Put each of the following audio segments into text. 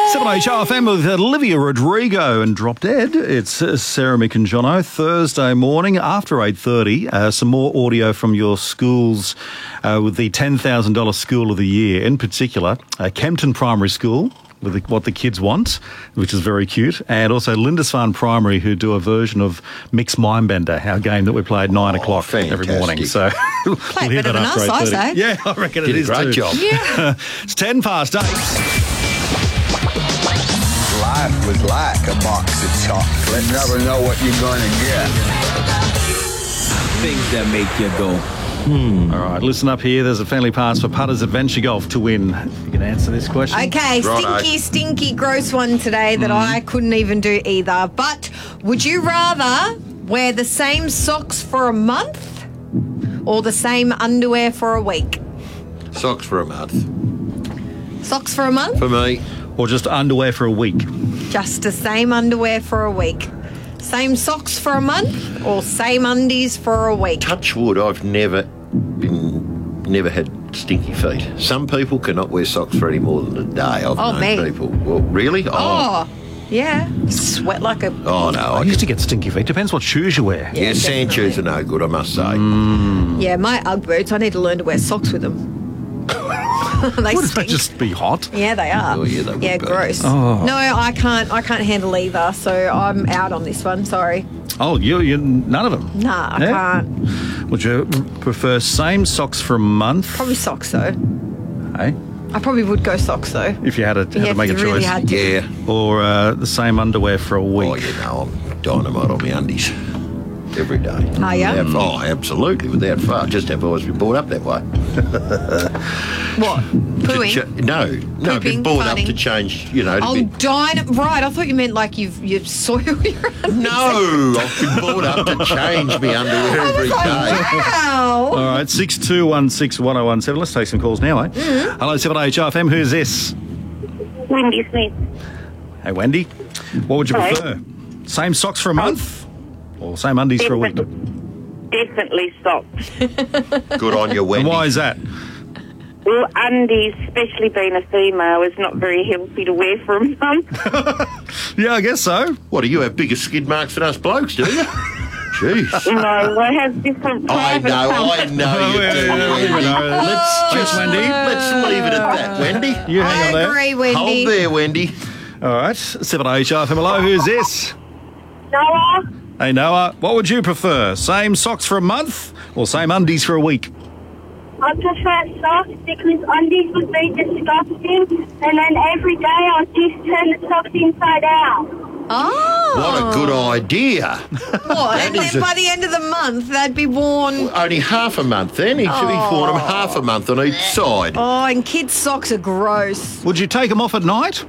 7HRFM with Olivia Rodrigo and Drop Dead. It's Sarah, Mick and Jono. Thursday morning after 8:30. Some more audio from your schools with the $10,000 School of the Year. In particular, Kempton Primary School with what the kids want, which is very cute, and also Lindisfarne Primary, who do a version of Mix Mindbender, our game that we play at 9 o'clock every morning. So play it better than us, I say. Yeah, I reckon it is Did a great too. job. Yeah. It's 8:10. Life was like a box of chocolates. You never know what you're going to get. Things that make you go. All right, listen up here. There's a family pass for Putters Adventure Golf to win. You can answer this question. Okay, Righto. stinky, gross one today that I couldn't even do either. But would you rather wear the same socks for a month or the same underwear for a week? Socks for a month. Socks for a month? For me, Or just underwear for a week. Just the same underwear for a week. Same socks for a month or same undies for a week? touch wood, I've never had stinky feet. Some people cannot wear socks for any more than a day. I've known me. people. Well, really? Oh, yeah. Sweat like a... Oh, no. I used to get stinky feet. Depends what shoes you wear. Yeah, sand shoes are no good, I must say. Yeah, my Ugg boots, I need to learn to wear socks with them. They Wouldn't stink. they just be hot? Yeah, they are. Oh, yeah, they would be. gross. Oh. No, I can't handle either, so I'm out on this one, sorry. Oh, you none of them? Nah, I Yeah? can't. Would you prefer same socks for a month? Probably socks, though. Hey? I probably would go socks, though. If you had to Yeah, make a if you really choice. had to. Yeah. Or the same underwear for a week. Oh, you know, I'm dynamite on my undies. Every day. Are ya? Oh, absolutely, without fail. Just have always been brought up that way. What? Pooing? No, I've Pooping, been brought up farting. to change, to Oh, be... right. I thought you meant like you've soiled your undies. No, I've been brought up to change my underwear every day. Wow. All right, 62161017. Let's take some calls now, eh? Hello, 7HRFM. Who's this? Wendy Smith. Hey, Wendy. What would you Hello. prefer? Same socks for a month? Or same undies for a week? Definitely socks. Good on you, And Wendy. why is that? Well, undies, especially being a female, is not very healthy to wear for a month. Yeah, I guess so. What, do you have bigger skid marks than us blokes, do you? Jeez. No, I have different I private know comforts. you do, Wendy. Let's leave it at that, Wendy. You hang I on there. agree, Wendy. Hold there, Wendy. All right, 7HRFM. Hello, who's this? Noah, Hey, Noah. What would you prefer? Same socks for a month or same undies for a week? I prefer socks because undies would be disgusting, and then every day I'll just turn the socks inside out. Oh. What a good idea. What? And is then a- by the end of the month, they'd be worn. Only half a month then. He should be worn them half a month on each side. Oh, and kids' socks are gross. Would you take them off at night?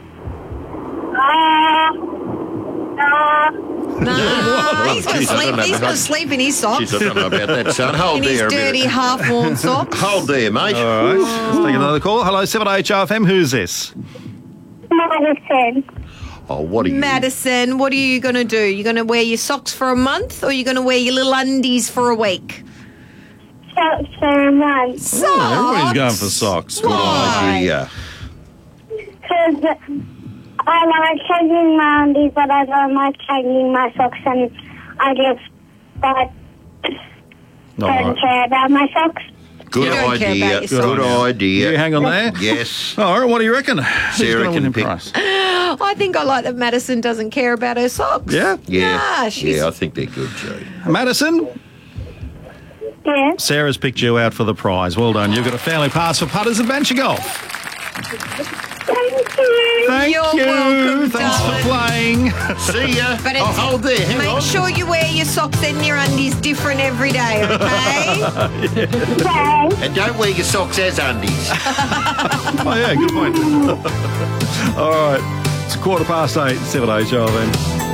Nah, he's going to Jeez, I don't sleep. know He's about going to that. sleep in his socks. Jeez, I don't know about that, son. Hold In his there a dirty, minute. half-worn socks. Hold there, mate. All right, let's take another call. Hello, 7HRFM. Who's this? Madison. Oh, what are you? Madison, what are you going to do? You going to wear your socks for a month, or are you going to wear your little undies for a week? Socks for a month. Socks. Everybody's going for socks. Why? Yeah. Because I like changing my undies, but I don't like changing my socks, and I just don't care about my socks. Good You don't care idea. about your Good socks. idea. You hang on there. Yes. All right, what do you reckon? Who's Sarah gonna win can the pick. prize? I think I like that Madison doesn't care about her socks. Yeah? Yeah. Nah, she's... Yeah, I think they're good, too. Madison, Yeah. Sarah's picked you out for the prize. Well done. You've got a family pass for Putters Adventure Golf. Thank you. Thank You're you. welcome, Thanks darling. for playing. See ya. But Oh, hold there. Hang Make on. sure you wear your socks and your undies different every day, okay? Okay. And don't wear your socks as undies. Oh, yeah, good point. All right. It's 8:15, 7HRFM.